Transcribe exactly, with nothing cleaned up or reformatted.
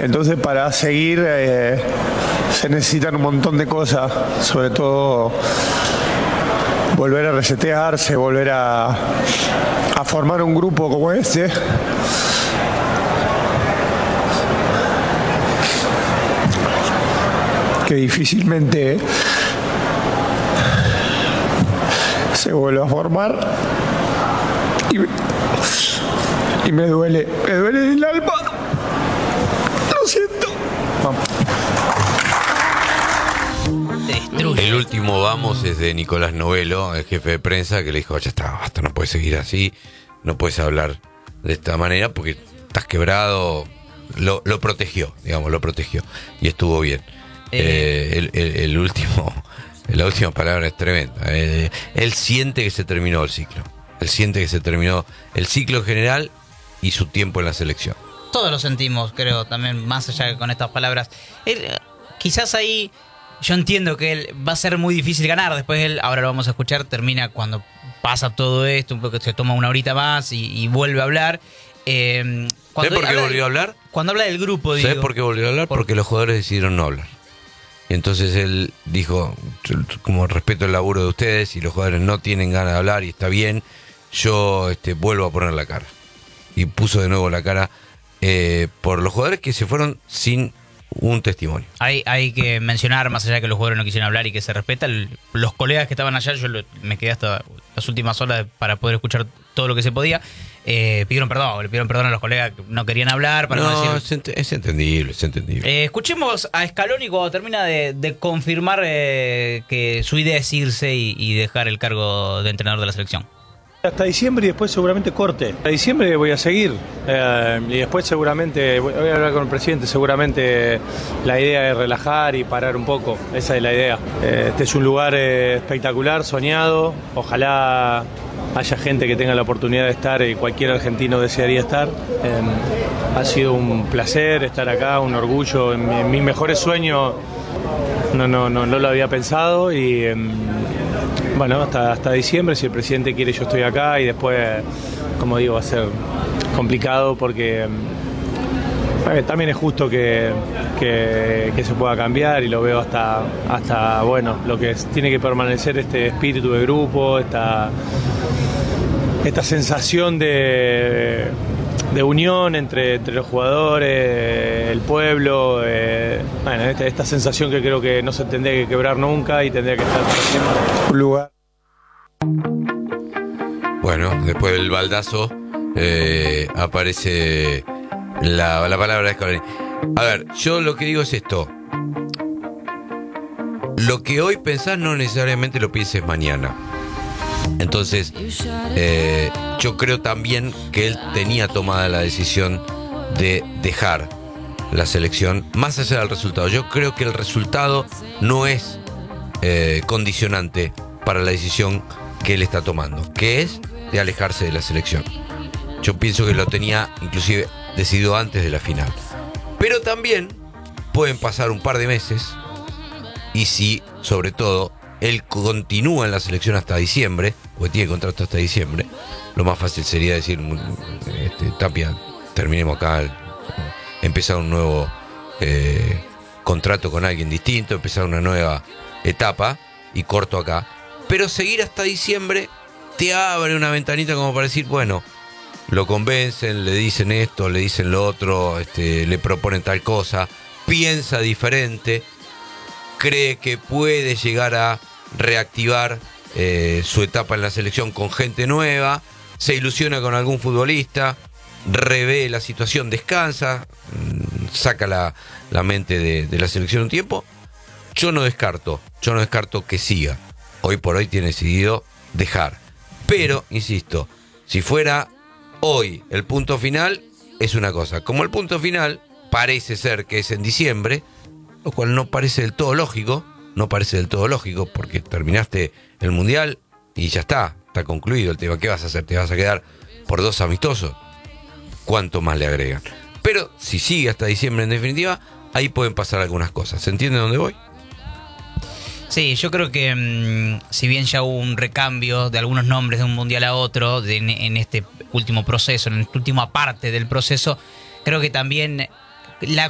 Entonces, para seguir eh, se necesitan un montón de cosas, sobre todo volver a resetearse, volver a, a formar un grupo como este. Que difícilmente se vuelve a formar. Y me, y me duele, me duele en el alma. Lo siento. Vamos. El último vamos es de Nicolás Novelo, el jefe de prensa, que le dijo, ya está, basta, no puedes seguir así, no puedes hablar de esta manera porque estás quebrado. Lo, lo protegió, digamos, lo protegió. Y estuvo bien. Eh, el, el, el último, la última palabra es tremenda. Eh, él siente que se terminó el ciclo. Él siente que se terminó el ciclo en general y su tiempo en la selección. Todos lo sentimos, creo, también, más allá de con estas palabras. Él, quizás ahí, yo entiendo que él va a ser muy difícil ganar. Después él, ahora lo vamos a escuchar, termina cuando pasa todo esto, un poco se toma una horita más y, y vuelve a hablar. Eh, ¿Sabes por qué volvió a hablar? Cuando habla del grupo, digo. ¿Sabes por qué volvió a hablar? Por... Porque los jugadores decidieron no hablar. Y entonces él dijo, como respeto el laburo de ustedes y los jugadores no tienen ganas de hablar y está bien, yo este, vuelvo a poner la cara. Y puso de nuevo la cara eh, por los jugadores que se fueron sin un testimonio. Hay, hay que mencionar, más allá de que los jugadores no quisieron hablar y que se respeta, el, los colegas que estaban allá, yo lo, me quedé hasta las últimas horas para poder escuchar todo lo que se podía, eh, pidieron perdón, le pidieron perdón a los colegas que no querían hablar. Para no, no decir... es, ent- es entendible, es entendible. Eh, escuchemos a Scaloni cuando termina de, de confirmar eh, que su idea es irse y, y dejar el cargo de entrenador de la selección. Hasta diciembre y después seguramente corte. Hasta diciembre voy a seguir eh, y después seguramente voy a hablar con el presidente. Seguramente la idea es relajar y parar un poco. Esa es la idea. Eh, este es un lugar eh, espectacular, soñado. Ojalá haya gente que tenga la oportunidad de estar y cualquier argentino desearía estar. Eh, ha sido un placer estar acá, un orgullo. En, mi, en mis mejores sueños no, no, no, no lo había pensado y... Eh, Bueno, hasta, hasta diciembre, si el presidente quiere, yo estoy acá y después, como digo, va a ser complicado porque eh, también es justo que, que, que se pueda cambiar y lo veo hasta, hasta bueno, lo que es, tiene que permanecer este espíritu de grupo, esta, esta sensación de, de unión entre, entre los jugadores, el pueblo, eh, bueno, esta, esta sensación que creo que no se tendría que quebrar nunca y tendría que estar por siempre. Un lugar. Bueno, después del baldazo eh, aparece la, la palabra de Scaloni. A ver, yo lo que digo es esto. Lo que hoy pensás no necesariamente lo pienses mañana. Entonces, eh, yo creo también que él tenía tomada la decisión de dejar la selección, más allá del resultado. Yo creo que el resultado no es eh, condicionante para la decisión que él está tomando, que es de alejarse de la selección. Yo pienso que lo tenía inclusive decidido antes de la final. Pero también pueden pasar un par de meses y si, sobre todo, él continúa en la selección hasta diciembre, porque tiene contrato hasta diciembre, lo más fácil sería decir, este, Tapia, terminemos acá, empezar un nuevo eh, contrato con alguien distinto, empezar una nueva etapa y corto acá. Pero seguir hasta diciembre te abre una ventanita como para decir, bueno, lo convencen, le dicen esto, le dicen lo otro, este, le proponen tal cosa, piensa diferente, cree que puede llegar a reactivar eh, su etapa en la selección con gente nueva, se ilusiona con algún futbolista, revé la situación, descansa, saca la, la mente de, de la selección un tiempo. Yo no descarto, yo no descarto que siga. Hoy por hoy tiene decidido dejar. Pero, insisto, si fuera hoy el punto final, es una cosa. Como el punto final parece ser que es en diciembre, lo cual no parece del todo lógico, no parece del todo lógico, porque terminaste el Mundial y ya está, está concluido el tema. ¿Qué vas a hacer? ¿Te vas a quedar por dos amistosos? ¿Cuánto más le agregan? Pero si sigue hasta diciembre en definitiva, ahí pueden pasar algunas cosas. ¿Se entiende dónde voy? Sí, yo creo que mmm, si bien ya hubo un recambio de algunos nombres de un mundial a otro de, en, en este último proceso, en esta última parte del proceso, creo que también la